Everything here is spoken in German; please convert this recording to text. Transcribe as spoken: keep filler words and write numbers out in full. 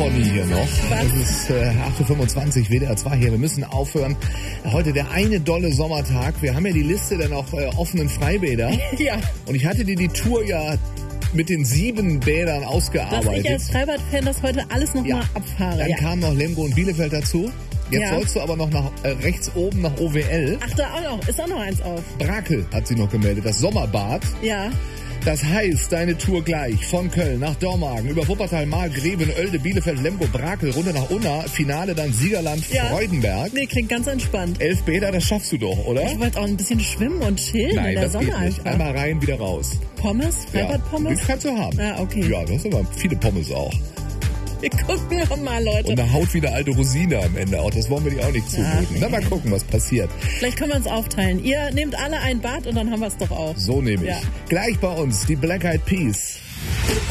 Conny hier noch. Es ist äh, acht Uhr fünfundzwanzig, W D R zwei hier. Wir müssen aufhören. Heute der eine dolle Sommertag. Wir haben ja die Liste der noch äh, offenen Freibäder. Ja. Und ich hatte dir die Tour ja mit den sieben Bädern ausgearbeitet. Dass ich als Freibad-Fan das heute alles nochmal Ja. abfahre. Dann Ja. kam noch Lemgo und Bielefeld dazu. Jetzt Ja. sollst du aber noch nach äh, rechts oben nach O W L. Ach, da auch noch. Ist auch noch eins auf. Brakel hat sie noch gemeldet, das Sommerbad. Ja. Das heißt, deine Tour gleich von Köln nach Dormagen, über Wuppertal, Marl, Greven, Oelde, Bielefeld, Lemgo, Brakel, Runde nach Unna, Finale dann Siegerland, Ja. Freudenberg. Nee, klingt ganz entspannt. Elf Bäder, das schaffst du doch, oder? Ich wollte auch ein bisschen schwimmen und chillen Nein, in der das Sonne geht nicht. einfach. Einmal rein, wieder raus. Pommes? Freibad-Pommes? Das kannst du haben. Ah, okay. Ja, das sind aber viele Pommes auch. Wir gucken noch mal, Leute. Und da haut wieder alte Rosine am Ende auch. Das wollen wir dir auch nicht zumuten. nee. Na, mal gucken, was passiert. Vielleicht können wir uns aufteilen. Ihr nehmt alle ein Bad und dann haben wir es doch auch. So nehme ich. Ja. Gleich bei uns die Black Eyed Peas.